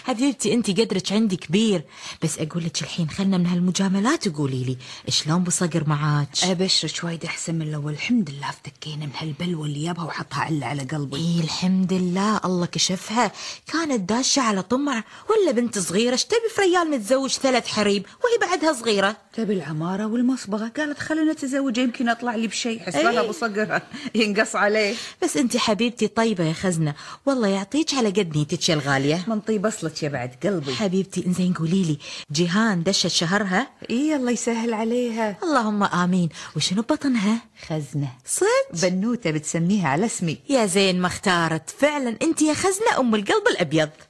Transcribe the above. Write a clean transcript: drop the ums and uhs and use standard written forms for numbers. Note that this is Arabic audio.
حبيبتي انت قدرك عندي كبير، بس اقول لك الحين خلنا من هالمجاملات وقولي لي شلون بصقر معاك؟ ابشرك وايد احسن من الاول، الحمد لله افتكينا من هالبلوه اللي جابها وحطها على قلبي. ايه الحمد لله، الله كشفها. كانت داشه على طمع ولا بنت صغيره؟ ايش تبي في ريال متزوج 3 حريم وهي بعدها صغيره؟ تبي العماره والمصبغه، قالت خلينا نتزوج يمكن اطلع لي بشيء، حسبها ابو صقر ينقص عليه. بس انت حبيبتي طيبه يا خزنه، والله يعطيك على قد نيتك الغاليه. من طيب اصلك يا بعد قلبي حبيبتي انزين قولي لي، جيهان دشت شهرها؟ ايه الله يسهل عليها. اللهم امين. وشنو بطنها؟ خزنه صدق؟ بنوته بتسميها على اسمي. يا زين ما اختارت فعلا، انت يا خزنه ام القلب الابيض.